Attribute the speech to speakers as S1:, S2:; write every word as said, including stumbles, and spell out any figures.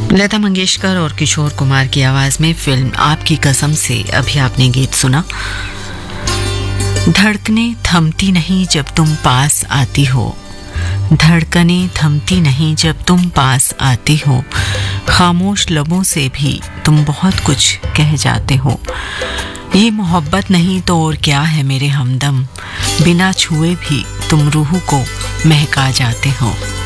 S1: लता मंगेशकर और किशोर कुमार की आवाज में फिल्म आपकी कसम से अभी आपने गीत सुना। धड़कने थमती नहीं जब तुम पास आती हो, धड़कने थमती नहीं जब तुम पास आती हो, खामोश लबों से भी तुम बहुत कुछ कह जाते हो। ये मोहब्बत नहीं तो और क्या है मेरे हमदम, बिना छुए भी तुम रूह को महका जाते हो।